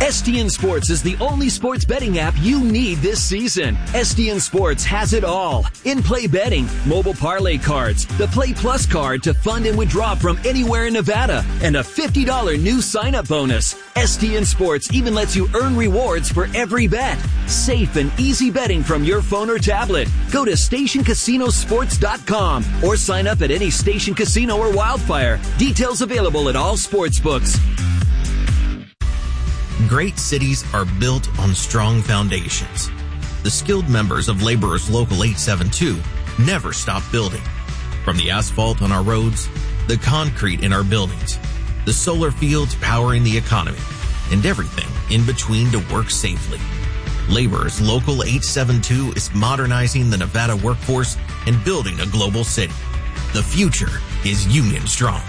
STN Sports is the only sports betting app you need this season. STN Sports has it all. In-play betting, mobile parlay cards, the Play Plus card to fund and withdraw from anywhere in Nevada, and a $50 new sign-up bonus. STN Sports even lets you earn rewards for every bet. Safe and easy betting from your phone or tablet. Go to stationcasinosports.com or sign up at any Station Casino or Wildfire. Details available at all sports books. Great cities are built on strong foundations. The skilled members of Laborers Local 872 never stop building. From the asphalt on our roads, the concrete in our buildings, the solar fields powering the economy, and everything in between to work safely. Laborers Local 872 is modernizing the Nevada workforce and building a global city. The future is Union Strong.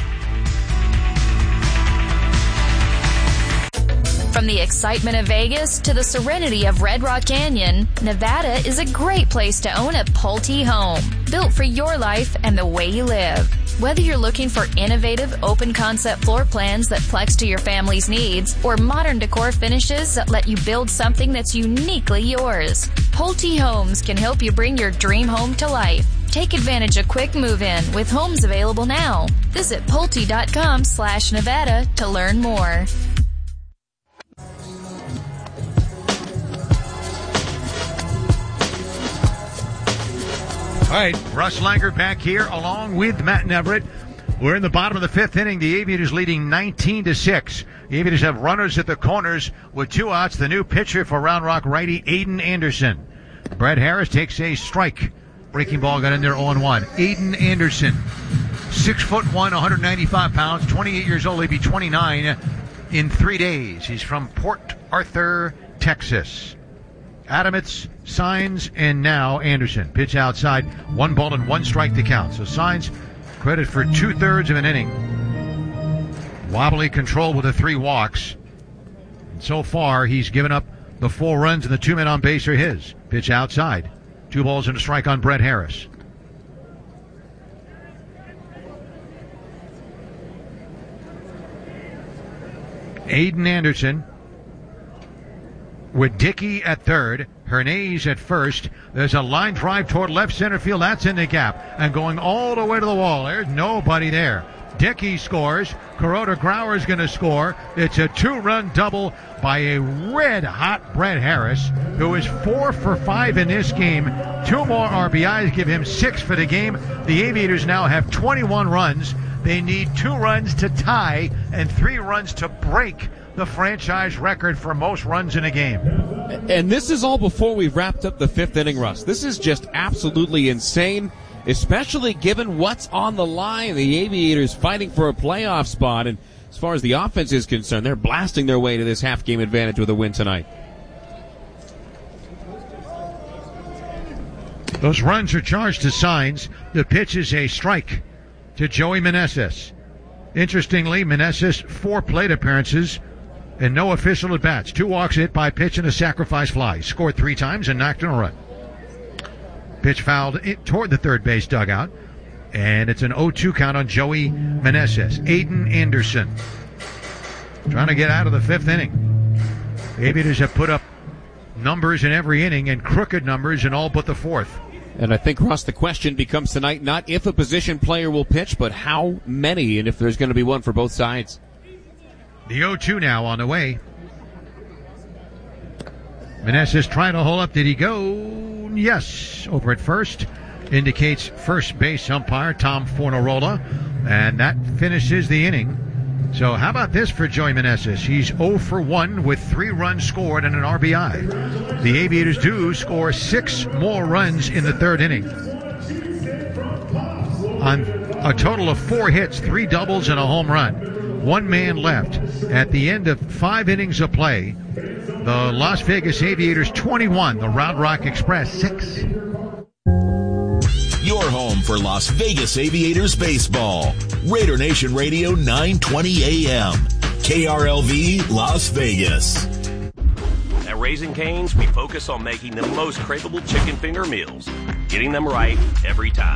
From the excitement of Vegas to the serenity of Red Rock Canyon, Nevada is a great place to own a Pulte home, built for your life and the way you live. Whether you're looking for innovative, open-concept floor plans that flex to your family's needs, or modern decor finishes that let you build something that's uniquely yours, Pulte Homes can help you bring your dream home to life. Take advantage of quick move-in with homes available now. Visit Pulte.com/Nevada to learn more. All right, Russ Langer back here along with Matt Neverett. We're in the bottom of the fifth inning. The Aviators leading 19-6. The Aviators have runners at the corners with 2 outs. The new pitcher for Round Rock righty Aiden Anderson. Brett Harris takes a strike. Breaking ball got in there 0-1. Aiden Anderson, 6'1", 195 pounds, 28 years old. He'll be 29 in 3 days. He's from Port Arthur, Texas. Adamits, Signs, and now Anderson. Pitch outside, 1 ball and 1 strike to count. So Signs credit for 2/3 of an inning. Wobbly control with the 3 walks. And so far, he's given up the 4 runs, and the 2 men on base are his. Pitch outside, 2 balls and a strike on Brett Harris. Aiden Anderson with Dickey at third, Hernandez at first. There's a line drive toward left center field. That's in the gap and going all the way to the wall. There's nobody there. Dickey scores. Kuroda Grauer is going to score. It's a 2-run double by a red-hot Brett Harris, who is 4 for 5 in this game. 2 more RBIs give him 6 for the game. The Aviators now have 21 runs. They need 2 runs to tie and 3 runs to break the franchise record for most runs in a game. And this is all before we've wrapped up the 5th inning, Russ. This is just absolutely insane, especially given what's on the line. The Aviators fighting for a playoff spot, and as far as the offense is concerned, they're blasting their way to this half-game advantage with a win tonight. Those runs are charged to Signs. The pitch is a strike to Joey Meneses. Interestingly, Meneses 4 plate appearances and no official at-bats. 2 walks hit by pitch and a sacrifice fly. Scored 3 times and knocked in a run. Pitch fouled toward the third base dugout, and it's an 0-2 count on Joey Meneses. Aiden Anderson trying to get out of the 5th inning. The Aviators have put up numbers in every inning and crooked numbers in all but the 4th. And I think, Russ, the question becomes tonight not if a position player will pitch, but how many, and if there's going to be one for both sides. The 0-2 now on the way. Meneses trying to hold up. Did he go? Yes. Over at first. Indicates first base umpire Tom Fornarola. And that finishes the inning. So how about this for Joey Meneses? He's 0 for 1 with 3 runs scored and an RBI. The Aviators do score 6 more runs in the 3rd inning. On a total of 4 hits, 3 doubles, and a home run. 1 man left. At the end of 5 innings of play, the Las Vegas Aviators 21, the Round Rock Express 6. Your home for Las Vegas Aviators baseball. Raider Nation Radio 920 AM. KRLV Las Vegas. At Raising Cane's, we focus on making the most craveable chicken finger meals, getting them right every time.